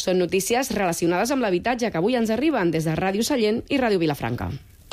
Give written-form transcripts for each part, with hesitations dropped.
Són notícies relacionades amb l'habitatge que avui ens arriben des de Ràdio Sallent i Ràdio Vilafranca.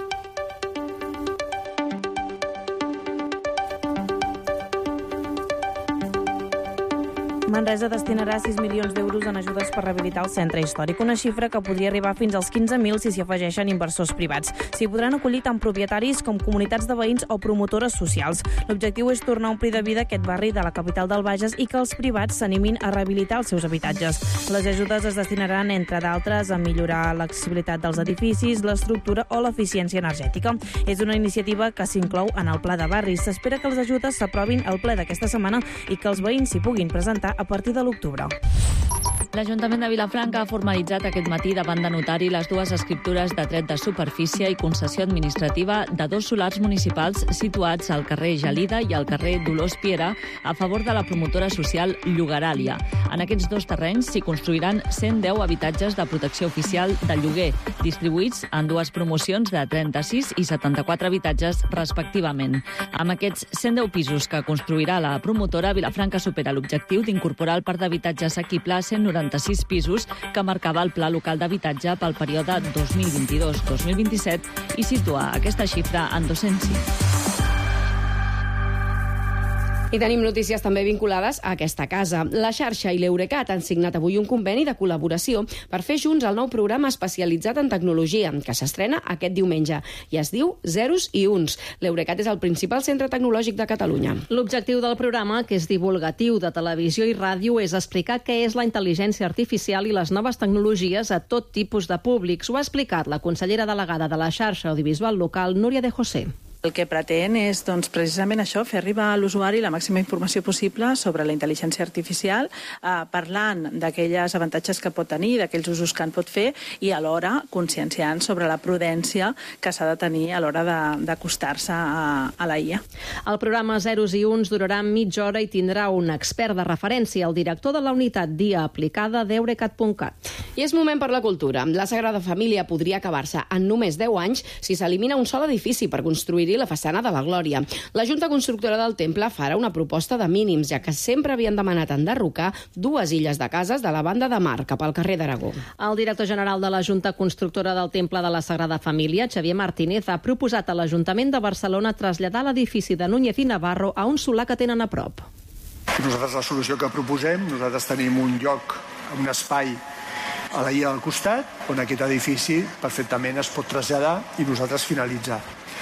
Manresa destinarà 6 milions d'euros en ajudes per rehabilitar el centre històric, una xifra que podria arribar fins als 15.000 si s'hi afegeixen inversors privats. S'hi podran acollir tant propietaris com comunitats de veïns o promotores socials. L'objectiu és tornar a omplir de vida aquest barri de la capital del Bages i que els privats s'animin a rehabilitar els seus habitatges. Les ajudes es destinaran, entre d'altres, a millorar l'accessibilitat dels edificis, l'estructura o l'eficiència energètica. És una iniciativa que s'inclou en el Pla de Barris. S'espera que les ajudes s'aprovin al ple d'aquesta setmana i que els veïns s'hi puguin presentar a partir de l'octubre. L'Ajuntament de Vilafranca ha formalitzat aquest matí davant de notari les dues escriptures de tret de superfície i concessió administrativa de dos solars municipals situats al carrer Gelida i al carrer Dolors Piera a favor de la promotora social Llogaràlia. En aquests dos terrenys s'hi construiran 110 habitatges de protecció oficial de lloguer, distribuïts en dues promocions de 36 i 74 habitatges respectivament. Amb aquests 110 pisos que construirà la promotora, Vilafranca supera l'objectiu d'incorporar el parc d'habitatge assequible a 196 pisos que marcava el Pla Local d'Habitatge pel període 2022-2027 i situa aquesta xifra en 205. I tenim notícies també vinculades a aquesta casa. La xarxa i l'Eurecat han signat avui un conveni de col·laboració per fer junts el nou programa especialitzat en tecnologia, que s'estrena aquest diumenge, i es diu Zeros i Uns. L'Eurecat és el principal centre tecnològic de Catalunya. L'objectiu del programa, que és divulgatiu de televisió i ràdio, és explicar què és la intel·ligència artificial i les noves tecnologies a tot tipus de públics. Ho ha explicat la consellera delegada de la xarxa audiovisual local, Núria de José. El que pretén és precisament això, fer arribar a l'usuari la màxima informació possible sobre la intel·ligència artificial, parlant d'aquells avantatges que pot tenir, d'aquells usos que en pot fer i alhora conscienciant sobre la prudència que s'ha de tenir a l'hora d'acostar-se a la IA. El programa Zeros i Uns durarà mitja hora i tindrà un expert de referència, el director de la unitat d'IA aplicada d'Eurecat.cat. I és moment per la cultura. La Sagrada Família podria acabar-se en només 10 anys si s'elimina un sol edifici per construir la façana de la Glòria. La Junta Constructora del Temple farà una proposta de mínims, ja que sempre havien demanat enderrocar dues illes de cases de la banda de mar cap al carrer d'Aragó. El director general de la Junta Constructora del Temple de la Sagrada Família, Xavier Martínez, ha proposat a l'Ajuntament de Barcelona traslladar l'edifici de Núñez i Navarro a un solar que tenen a prop. Nosaltres la solució que proposem, nosaltres tenim un lloc, un espai a la illa del costat, on aquest edifici perfectament es pot traslladar i nosaltres finalitzar.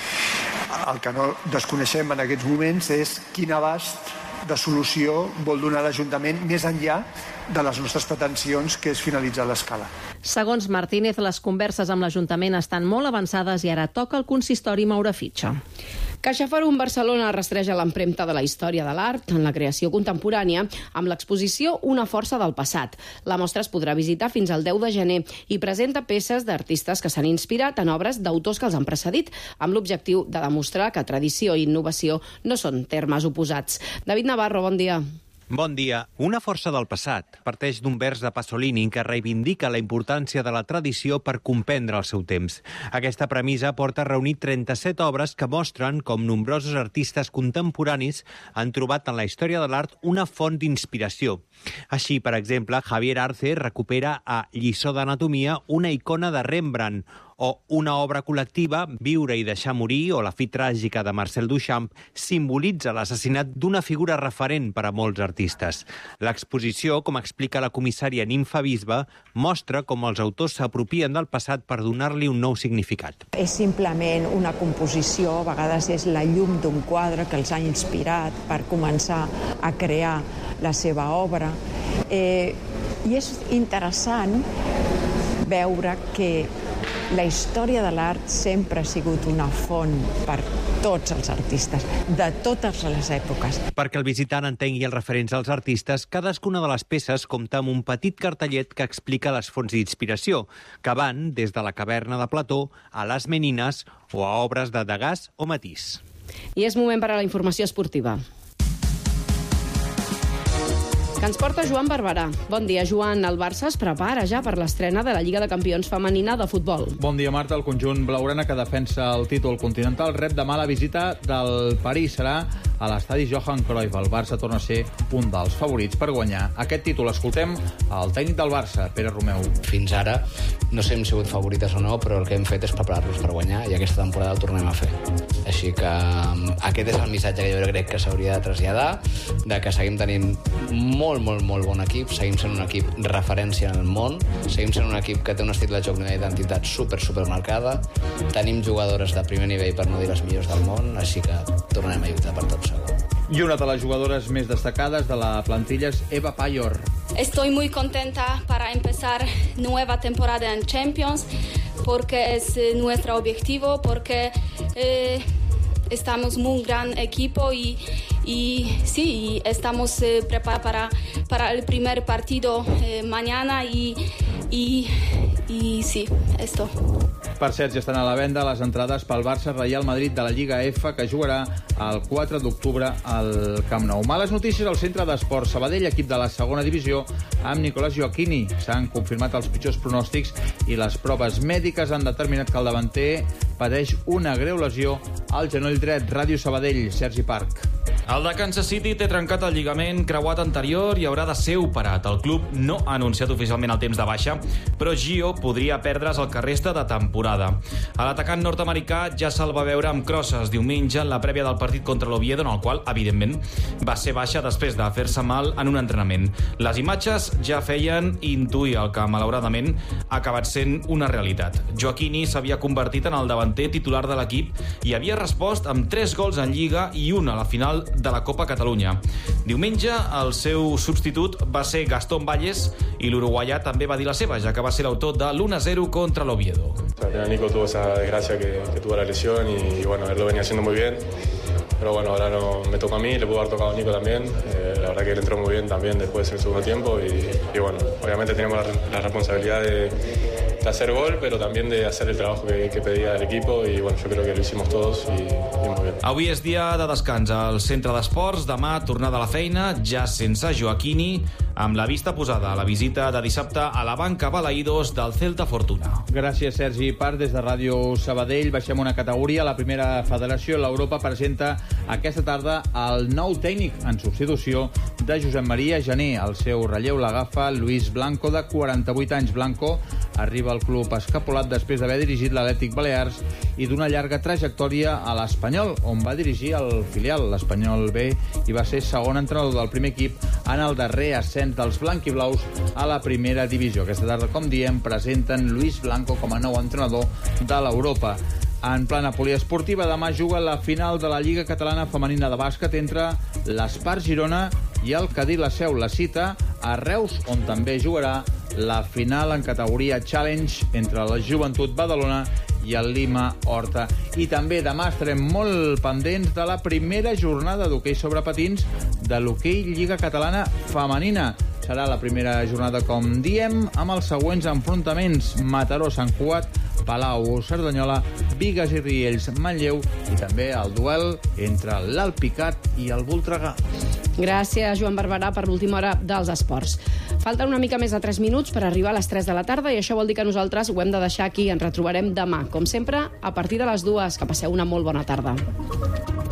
El que no desconeixem en aquests moments és quin abast de solució vol donar l'Ajuntament més enllà de les nostres pretensions, que és finalitzar l'escala. Segons Martínez, les converses amb l'Ajuntament estan molt avançades i ara toca al consistori moure fitxa. CaixaForum Barcelona rastreja l'empremta de la història de l'art en la creació contemporània amb l'exposició Una força del passat. La mostra es podrà visitar fins al 10 de gener i presenta peces d'artistes que s'han inspirat en obres d'autors que els han precedit, amb l'objectiu de demostrar que tradició i innovació no són termes oposats. David Navarro, bon dia. Bon dia. Una força del passat parteix d'un vers de Pasolini que reivindica la importància de la tradició per comprendre el seu temps. Aquesta premissa porta a reunir 37 obres que mostren com nombrosos artistes contemporanis han trobat en la història de l'art una font d'inspiració. Així, per exemple, Javier Arce recupera a Lliçó d'Anatomia una icona de Rembrandt, o una obra col·lectiva, Viure i deixar morir, o La fi tràgica de Marcel Duchamp, simbolitza l'assassinat d'una figura referent per a molts artistes. L'exposició, com explica la comissària Nimfa Bisbe, mostra com els autors s'apropien del passat per donar-li un nou significat. És simplement una composició, a vegades és la llum d'un quadre que els ha inspirat per començar a crear la seva obra. I és interessant veure que la història de l'art sempre ha sigut una font per tots els artistes, de totes les èpoques. Perquè el visitant entengui els referents als artistes, cadascuna de les peces compta amb un petit cartellet que explica les fonts d'inspiració, que van des de la caverna de Plató a les Menines o a obres de Degas o Matisse. I és moment per a la informació esportiva, que ens porta Joan Barberà. Bon dia, Joan. El Barça es prepara ja per l'estrena de la Lliga de Campions femenina de futbol. Bon dia, Marta. El conjunt blaugrana que defensa el títol continental rep demà la visita del París. Serà a l'estadi Johan Cruyff. El Barça torna a ser un dels favorits per guanyar aquest títol. Escoltem el tècnic del Barça, Pere Romeu. Fins ara no sé si hem sigut favorites o no, però el que hem fet és preparar-nos per guanyar i aquesta temporada el tornem a fer. Així que aquest és el missatge que jo crec que s'hauria de traslladar, de que seguim tenint molt bon equip, seguim sent un equip referència en el món, seguim sent un equip que té un estil de joc i una identitat super marcada, tenim jugadores de primer nivell, per no dir les millors del món, així que tornem a lluitar per tot segur. I una de les jugadores més destacades de la plantilla és Eva Payor. Estoy muy contenta para empezar nueva temporada en Champions, porque es nuestro objetivo, porque estamos muy gran equipo y sí, estamos preparados para el primer partido mañana y sí, esto. Per cert, ja estan a la venda les entrades pel Barça-Real Madrid de la Lliga F, que jugarà el 4 d'octubre al Camp Nou. Males notícies al Centre d'Esport Sabadell, equip de la segona divisió, amb Nicolás Joaquini. S'han confirmat els pitjors pronòstics i les proves mèdiques han determinat que el davanter pateix una greu lesió al genoll dret. Ràdio Sabadell, Sergi Parc. El de Kansas City té trencat el lligament creuat anterior i haurà de ser operat. El club no ha anunciat oficialment el temps de baixa, però Gio podria perdre's el que resta de temporada. L'atacant nord-americà ja se'l va veure amb crosses diumenge en la prèvia del partit contra l'Oviedo, en el qual, evidentment, va ser baixa després de fer-se mal en un entrenament. Les imatges ja feien intuir el que, malauradament, ha acabat sent una realitat. Joaquini s'havia convertit en el davanter titular de l'equip i havia respost amb 3 gols en Lliga i un a la final de la Copa Catalunya. Diumenge, el seu substitut va ser Gastón Valles i l'uruguaià també va dir la seva, ja que va ser l'autor de l'1-0 contra l'Oviedo. Nico tuvo esa desgracia que tuvo la lesión y bueno, él lo venía haciendo muy bien. Pero bueno, ahora no me toca a mí, le pudo haber tocado a Nico también. La verdad que él entró muy bien también después del segundo tiempo y bueno, obviamente tenemos la responsabilidad de hacer gol, pero también de hacer el trabajo que pedía el equipo y bueno, yo creo que lo hicimos todos y muy bien. Avui és dia de descans al Centre d'Esports, demà tornada a la feina, ja sense Joaquini, amb la vista posada a la visita de dissabte a la banca Balaïdos del Celta Fortuna. Gràcies, Sergi Parc. Des de Ràdio Sabadell baixem una categoria. La primera federació, l'Europa, presenta aquesta tarda el nou tècnic en substitució de Josep Maria Jané. El seu relleu l'agafa Luis Blanco, de 48 anys. Blanco arriba al club escapolat després d'haver dirigit l'Atlètic Balears i d'una llarga trajectòria a l'Espanyol, on va dirigir el filial, l'Espanyol B, i va ser segon entrenador del primer equip en el darrer ascens dels blanquiblaus a la primera divisió. Aquesta tarda, com diem, presenten Luis Blanco com a nou entrenador de l'Europa. En plana poliesportiva, demà juga la final de la Lliga Catalana Femenina de Bàsquet entre l'Espart Girona i el Cadí La Seu. La cita a Reus, on també jugarà la final en categoria Challenge entre la Joventut Badalona i el Lima Horta. I també demà estarem molt pendents de la primera jornada d'hoquei sobre patins de l'hoquei Lliga Catalana Femenina. Serà la primera jornada, com diem, amb els següents enfrontaments: Mataró, Sant Cugat, Palau, Cerdanyola, Bigues i Riells, Manlleu, i també el duel entre l'Alpicat i el Voltregà. Gràcies, Joan Barberà, per l'última hora dels esports. Falten una mica més de 3 minuts per arribar a les 3 de la tarda i això vol dir que nosaltres ho hem de deixar aquí. Ens retrobarem demà, com sempre, a partir de les 2. Que passeu una molt bona tarda.